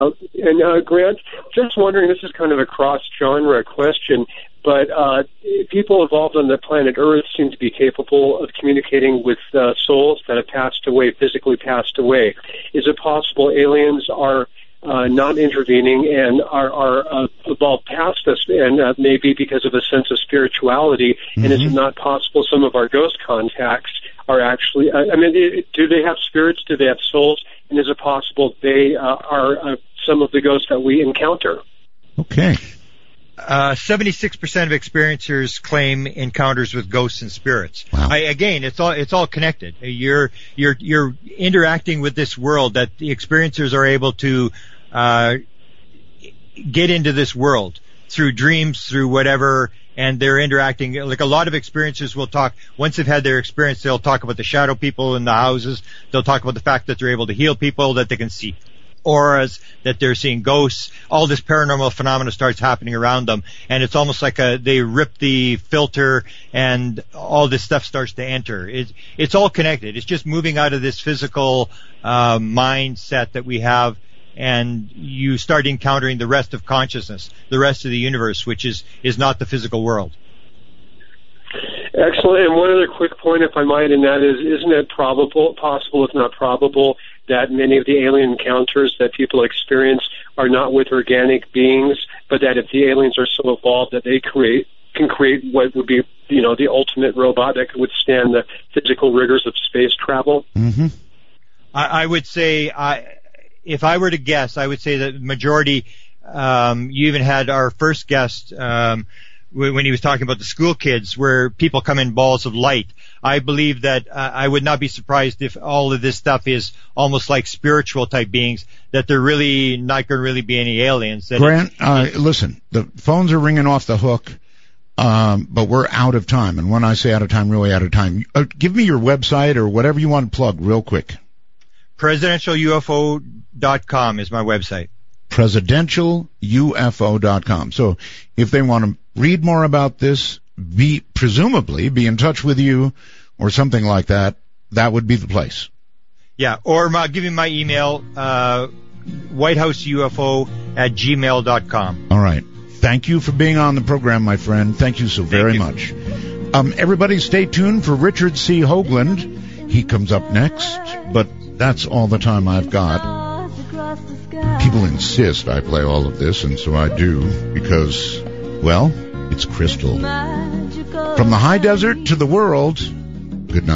Grant, just wondering, this is kind of a cross-genre question, but people evolved on the planet Earth seem to be capable of communicating with souls that have passed away, physically passed away. Is it possible aliens are not intervening and are evolved past us, and maybe because of a sense of spirituality? Mm-hmm. And is it not possible some of our ghost contacts are actually, do they have spirits? Do they have souls? And is it possible they are some of the ghosts that we encounter? Okay. 76% of experiencers claim encounters with ghosts and spirits. Wow. Again, it's all connected. You're interacting with this world that the experiencers are able to get into this world through dreams, through whatever, and they're interacting. Like a lot of experiencers will talk, once they've had their experience, they'll talk about the shadow people in the houses. They'll talk about the fact that they're able to heal people, that they can see auras, that they're seeing ghosts. All this paranormal phenomena starts happening around them, and it's almost like they rip the filter and all this stuff starts to enter. It's all connected. It's just moving out of this physical mindset that we have, and you start encountering the rest of consciousness, the rest of the universe, which is not the physical world. Excellent. And one other quick point, if I might, and that is, isn't it possible, if not probable, that many of the alien encounters that people experience are not with organic beings, but that if the aliens are so evolved that they can create what would be, the ultimate robot that could withstand the physical rigors of space travel? Mm-hmm. I would say, if I were to guess, I would say that the majority, you even had our first guest, when he was talking about the school kids, where people come in balls of light. I believe that I would not be surprised if all of this stuff is almost like spiritual type beings, that they're really not going to really be any aliens. Grant, listen, the phones are ringing off the hook, but we're out of time. And when I say out of time, really out of time. Give me your website or whatever you want to plug real quick. PresidentialUFO.com is my website. PresidentialUFO.com. So if they want to read more about this, presumably be in touch with you or something like that, that would be the place. Yeah, or I'll give you my email, whitehouseufo@gmail.com. All right. Thank you for being on the program, my friend. Thank you so very much. Everybody stay tuned for Richard C. Hoagland. He comes up next, but that's all the time I've got. People insist I play all of this, and so I do, because, well, it's crystal. From the high desert to the world,